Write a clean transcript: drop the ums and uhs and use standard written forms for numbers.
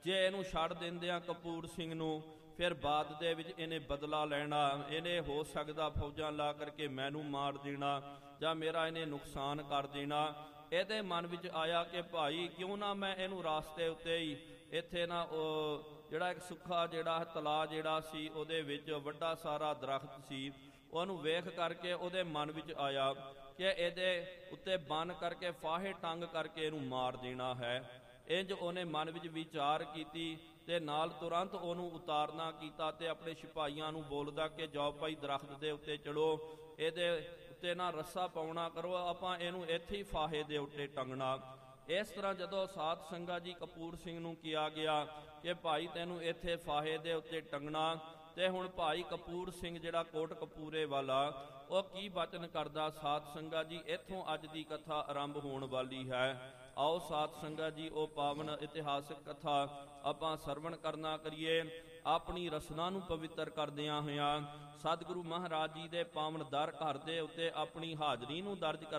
ਜੇ ਇਹਨੂੰ ਛੱਡ ਦਿੰਦਿਆਂ ਕਪੂਰ ਸਿੰਘ ਨੂੰ, ਫਿਰ ਬਾਅਦ ਦੇ ਵਿੱਚ ਇਹਨੇ ਬਦਲਾ ਲੈਣਾ। ਇਹਨੇ ਹੋ ਸਕਦਾ ਫੌਜਾਂ ਲਾ ਕਰਕੇ ਮੈਨੂੰ ਮਾਰ ਦੇਣਾ ਜਾਂ ਮੇਰਾ ਇਹਨੇ ਨੁਕਸਾਨ ਕਰ ਦੇਣਾ। ਇਹਦੇ ਮਨ ਵਿੱਚ ਆਇਆ ਕਿ ਭਾਈ ਕਿਉਂ ਨਾ ਮੈਂ ਇਹਨੂੰ ਰਾਸਤੇ ਉੱਤੇ ਹੀ ਇੱਥੇ ਨਾ ਜਿਹੜਾ ਇੱਕ ਸੁੱਖਾ ਜਿਹੜਾ ਤਲਾਅ ਜਿਹੜਾ ਸੀ ਉਹਦੇ ਵਿੱਚ ਵੱਡਾ ਸਾਰਾ ਦਰਖਤ ਸੀ, ਉਹਨੂੰ ਵੇਖ ਕਰਕੇ ਉਹਦੇ ਮਨ ਵਿੱਚ ਆਇਆ ਕਿ ਇਹਦੇ ਉੱਤੇ ਬੰਨ ਕਰਕੇ ਫਾਹੇ ਟੰਗ ਕਰਕੇ ਇਹਨੂੰ ਮਾਰ ਦੇਣਾ ਹੈ। ਇੰਜ ਉਹਨੇ ਮਨ ਵਿੱਚ ਵਿਚਾਰ ਕੀਤੀ ਤੇ ਨਾਲ ਤੁਰੰਤ ਉਹਨੂੰ ਉਤਾਰਨਾ ਕੀਤਾ ਤੇ ਆਪਣੇ ਸਿਪਾਹੀਆਂ ਨੂੰ ਬੋਲਦਾ ਕਿ ਜਾਓ ਭਾਈ ਦਰਖਤ ਦੇ ਉੱਤੇ ਚੜੋ, ਇਹਦੇ ਉੱਤੇ ਨਾ ਰੱਸਾ ਪਾਉਣਾ ਕਰੋ, ਆਪਾਂ ਇਹਨੂੰ ਇੱਥੇ ਹੀ ਫਾਹੇ ਦੇ ਉੱਤੇ ਟੰਗਣਾ। ਇਸ ਤਰ੍ਹਾਂ ਜਦੋਂ ਸਾਧ ਸੰਗਤ ਜੀ ਕਪੂਰ ਸਿੰਘ ਨੂੰ ਕਿਹਾ ਗਿਆ ਕਿ ਭਾਈ ਤੈਨੂੰ ਇੱਥੇ ਫਾਹੇ ਦੇ ਉੱਤੇ ਟੰਗਣਾ, ਤੇ ਹੁਣ ਭਾਈ ਕਪੂਰ ਸਿੰਘ ਜਿਹੜਾ ਕੋਟ ਕਪੂਰੇ ਵਾਲਾ ਉਹ ਕੀ ਬਚਨ ਕਰਦਾ ਸਾਧ ਸੰਗਤ ਜੀ, ਇੱਥੋਂ ਅੱਜ ਦੀ ਕਥਾ ਆਰੰਭ ਹੋਣ ਵਾਲੀ ਹੈ। ਆਓ ਸਾਧ ਸੰਗਤ ਜੀ ਉਹ ਪਾਵਨ ਇਤਿਹਾਸਕ ਕਥਾ ਆਪਾਂ ਸਰਵਣ ਕਰਨਾ ਕਰੀਏ। ਆਪਣੀ ਰਸਨਾ ਨੂੰ ਪਵਿੱਤਰ ਕਰਦਿਆਂ ਹੋਇਆਂ ਸਤਿਗੁਰੂ ਮਹਾਰਾਜ ਜੀ ਦੇ ਪਾਵਨ ਦਰ ਘਰ ਦੇ ਉੱਤੇ ਆਪਣੀ ਹਾਜ਼ਰੀ ਨੂੰ ਦਰਜ ਕਰ